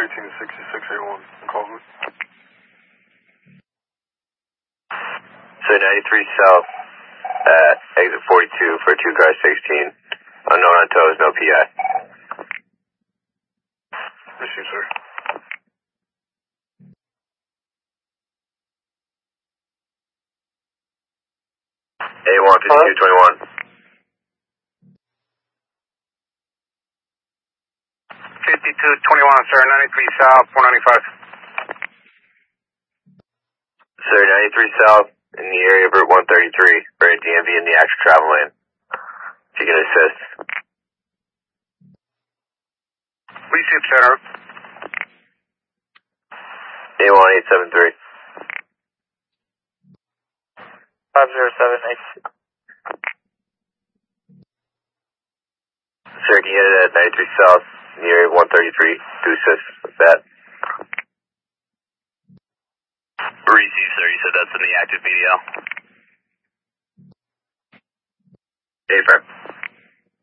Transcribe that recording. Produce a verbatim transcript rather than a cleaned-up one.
eighteen sixty-six eighty-one. Call me. So ninety-three south at exit forty-two for two cars sixteen. Unknown on toes, no P I. Receive, sir. A one fifty-two twenty-one. fifty-two twenty-one, sir, ninety-three south, four ninety-five. Sir, ninety-three south in the area of Route one thirty-three, for a D M V in the actual travel lane. If you can assist. Receive, center. A one eight seven three. five zero seven eight. Sir, can you get it at ninety-three south in the area of one thirty-three? To assist with that. Receive, sir. You said that's in the active B D L. A firm.